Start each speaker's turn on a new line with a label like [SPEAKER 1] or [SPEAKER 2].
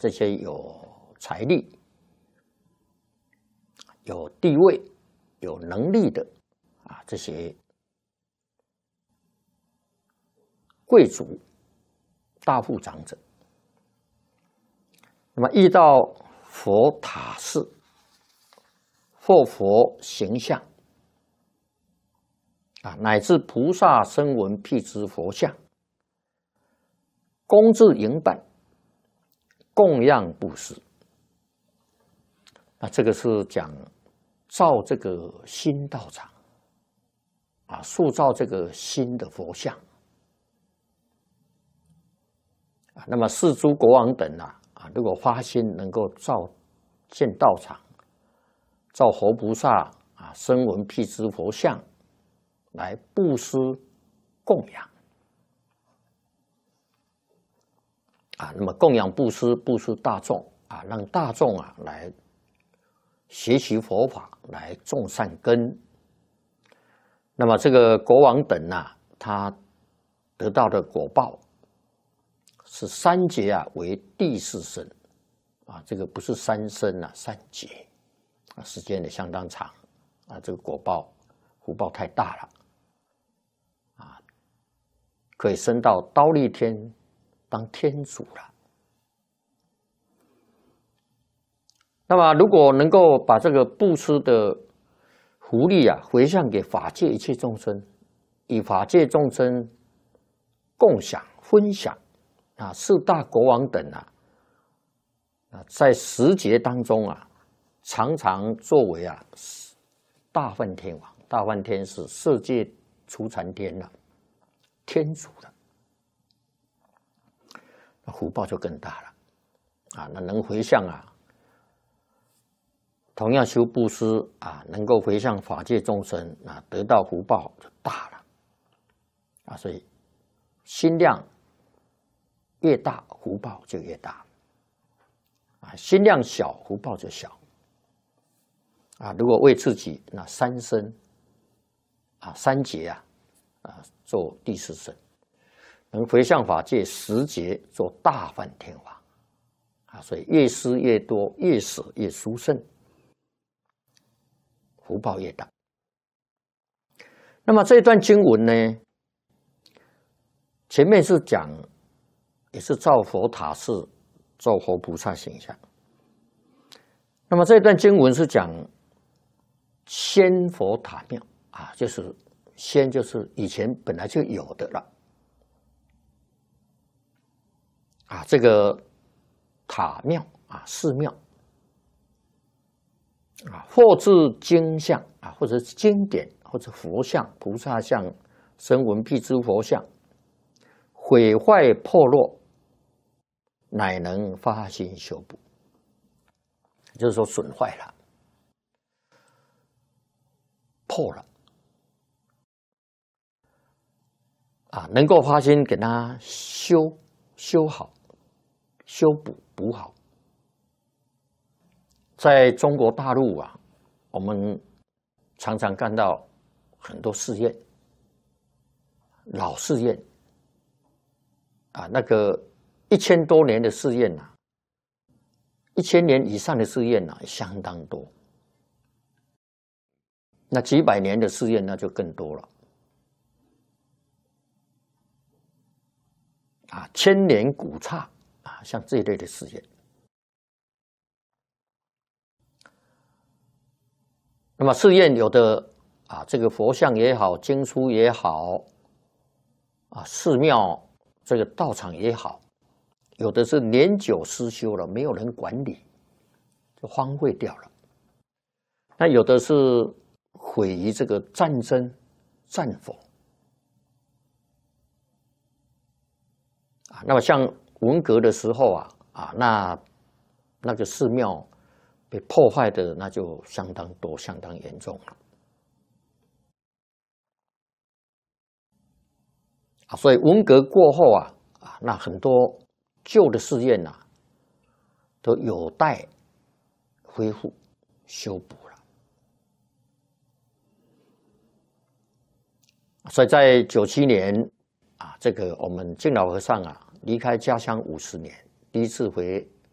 [SPEAKER 1] 这些有财力、有地位、有能力的这些贵族、大富长者，那么遇到佛塔寺或佛形象乃至菩萨声闻辟支佛像，恭至迎办，供养布施。这个是讲造这个新道场塑造这个新的佛像那么四诸国王等如果发心能够建道场，造活菩萨声闻辟支佛像来布施供养那么供养布施大众让大众来学习佛法，来种善根。那么这个国王等他得到的果报是三劫为第四生这个不是三生三劫时间也相当长这个果报福报太大了可以升到忉利天当天主了。那么如果能够把这个布施的福利回向给法界一切众生，以法界众生共享分享四大国王等在十劫当中常常作为大梵天王。大梵天是色界初禅天天主了，那福报就更大了那能回向同样修布施能够回向法界众生得到福报就大了所以心量越大，福报就越大心量小，福报就小如果为自己那三生三劫做第四生，能回向法界十劫做大梵天王所以越施越多，越舍越殊胜，福报越大。那么这段经文呢，前面是讲也是造佛塔寺，造活菩萨形象。那么这段经文是讲仙佛塔庙就是仙就是以前本来就有的了这个塔庙寺庙或是经像或者是经典，或者佛像、菩萨像、声闻辟支佛像，毁坏破落，乃能发心修补。就是说损坏了、破了能够发心给它修好、修补好。在中国大陆我们常常看到很多寺院，老寺院那个1000多年的寺院1000年以上的寺院相当多。那几百年的寺院那就更多了千年古刹像这一类的寺院。那么寺院有的这个佛像也好，经书也好寺庙这个道场也好，有的是年久失修了，没有人管理，就荒废掉了。那有的是毁于这个战争战火那么像文革的时候那个寺庙被破坏的那就相当多，相当严重了所以文革过后那很多旧的寺院都有待恢复修补了。所以在97年这个我们敬老和尚离开家乡50年，第一次回